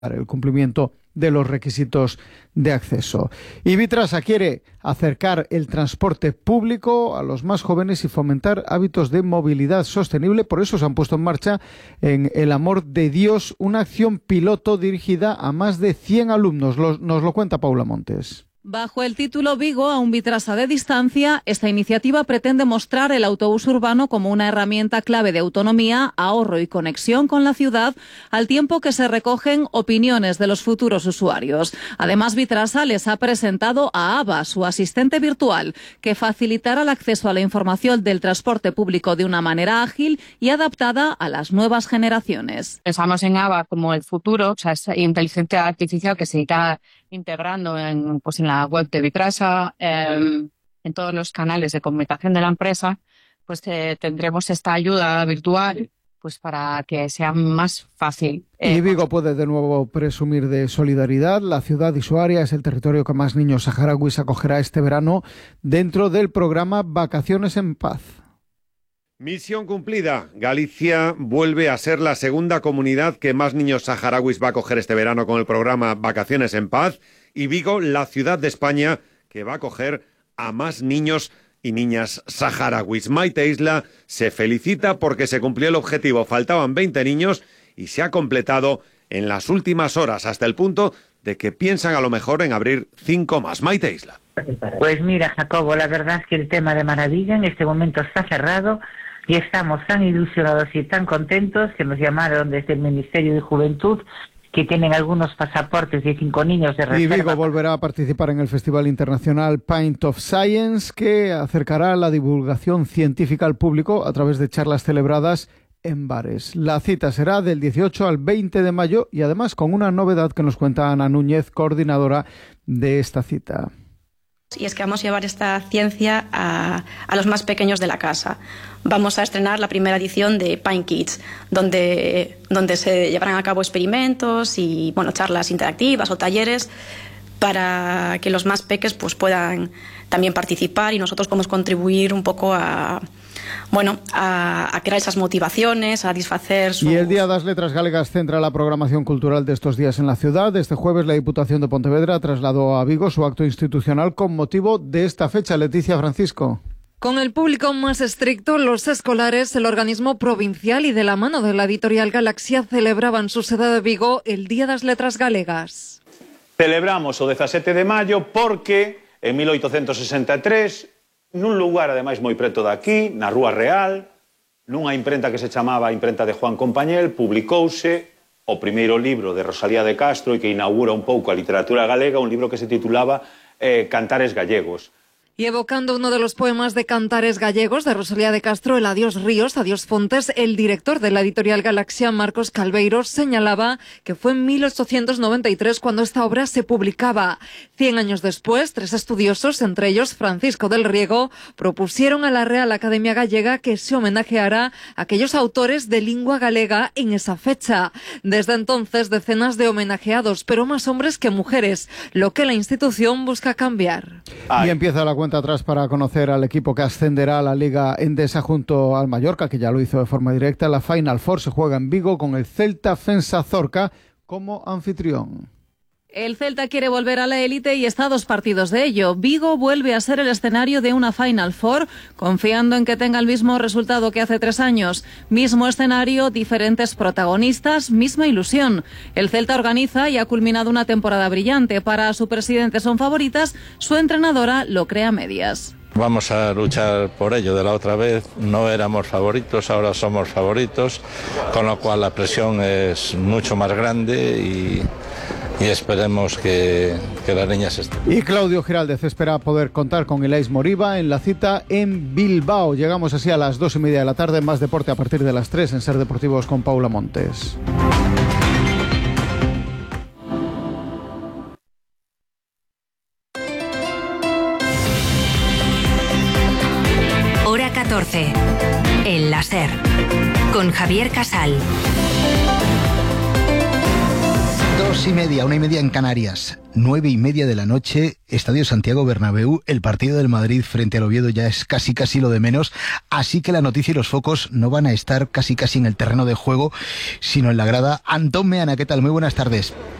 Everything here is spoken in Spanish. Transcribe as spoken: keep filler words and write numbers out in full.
el cumplimiento de los requisitos de acceso. Y Vitrasa quiere acercar el transporte público a los más jóvenes y fomentar hábitos de movilidad sostenible. Por eso se han puesto en marcha en El Amor de Dios una acción piloto dirigida a más de cien alumnos. Los, nos lo cuenta Paula Montes. Bajo el título Vigo a un Vitrasa de distancia, esta iniciativa pretende mostrar el autobús urbano como una herramienta clave de autonomía, ahorro y conexión con la ciudad, al tiempo que se recogen opiniones de los futuros usuarios. Además, Vitrasa les ha presentado a Ava, su asistente virtual, que facilitará el acceso a la información del transporte público de una manera ágil y adaptada a las nuevas generaciones. Pensamos en Ava como el futuro, o sea, es inteligencia artificial que se irá integrando en, pues en la web de Vitrasa, eh, en todos los canales de comunicación de la empresa, pues eh, tendremos esta ayuda virtual pues para que sea más fácil. Eh, y Vigo puede de nuevo presumir de solidaridad. La ciudad y su área es el territorio que más niños saharauis acogerá este verano dentro del programa Vacaciones en Paz. Misión cumplida. Galicia vuelve a ser la segunda comunidad que más niños saharauis va a acoger este verano con el programa Vacaciones en Paz. Y Vigo, la ciudad de España que va a acoger a más niños y niñas saharauis. Maite Isla se felicita porque se cumplió el objetivo. Faltaban veinte niños y se ha completado en las últimas horas, hasta el punto de que piensan a lo mejor en abrir cinco más. Maite Isla. Pues mira, Jacobo, la verdad es que el tema de maravilla en este momento está cerrado. Y estamos tan ilusionados y tan contentos que nos llamaron desde el Ministerio de Juventud, que tienen algunos pasaportes de cinco niños de reserva. Y Vigo volverá a participar en el Festival Internacional Pint of Science, que acercará la divulgación científica al público a través de charlas celebradas en bares. La cita será del dieciocho al veinte de mayo y además con una novedad que nos cuenta Ana Núñez, coordinadora de esta cita. Y es que vamos a llevar esta ciencia a, a los más pequeños de la casa. Vamos a estrenar la primera edición de Pine Kids, donde, donde se llevarán a cabo experimentos y bueno, charlas interactivas o talleres para que los más peques pues, puedan también participar y nosotros podemos contribuir un poco a... Bueno, a, a crear esas motivaciones, a satisfacer sus... Y el Día das Letras Galegas centra la programación cultural de estos días en la ciudad. Este jueves la Diputación de Pontevedra trasladó a Vigo su acto institucional con motivo de esta fecha. Leticia Francisco. Con el público más estricto, los escolares, el organismo provincial y de la mano de la editorial Galaxia celebraban su sede de Vigo el Día das Letras Galegas. Celebramos o dezasete de maio porque en mil oitocentos sesenta e tres... nun lugar, ademais, moi preto daqui, na Rúa Real, nunha imprenta que se chamaba a imprenta de Juan Compañel, publicouse o primeiro libro de Rosalía de Castro e que inaugura un pouco a literatura galega, un libro que se titulaba eh, Cantares Gallegos. Y evocando uno de los poemas de Cantares Gallegos de Rosalía de Castro, el Adiós Ríos, Adiós Fontes, el director de la editorial Galaxia, Marcos Calveiros, señalaba que fue en mil ochocientos noventa y tres cuando esta obra se publicaba. Cien años después, tres estudiosos, entre ellos Francisco del Riego, propusieron a la Real Academia Gallega que se homenajeara a aquellos autores de lingua galega en esa fecha. Desde entonces, decenas de homenajeados, pero más hombres que mujeres, lo que la institución busca cambiar. Ay. Y empieza la cuenta atrás para conocer al equipo que ascenderá a la Liga Endesa junto al Mallorca, que ya lo hizo de forma directa. La Final Four se juega en Vigo con el Celta Fensa Zorca como anfitrión. El Celta quiere volver a la élite y está a dos partidos de ello. Vigo vuelve a ser el escenario de una Final Four, confiando en que tenga el mismo resultado que hace tres años. Mismo escenario, diferentes protagonistas, misma ilusión. El Celta organiza y ha culminado una temporada brillante. Para su presidente son favoritas, su entrenadora lo cree a medias. Vamos a luchar por ello. De la otra vez no éramos favoritos, ahora somos favoritos, con lo cual la presión es mucho más grande y... y esperemos que, que las niñas estén. Y Claudio Giraldez espera poder contar con Elais Moriba en la cita en Bilbao. Llegamos así a las dos y media de la tarde. Más deporte a partir de las tres en Ser Deportivos con Paula Montes. Hora catorce. El láser. Con Javier Casal. dos Dos y media, una y media en Canarias, nueve y media de la noche, Estadio Santiago Bernabéu. El partido del Madrid frente al Oviedo ya es casi casi lo de menos, así que la noticia y los focos no van a estar casi casi en el terreno de juego, sino en la grada. Antón Meana, ¿qué tal? Muy buenas tardes.